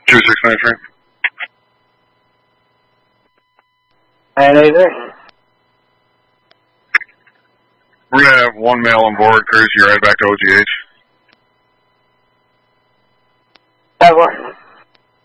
2693. And is it? We're going to have one male on board, courtesy ride back to OGH.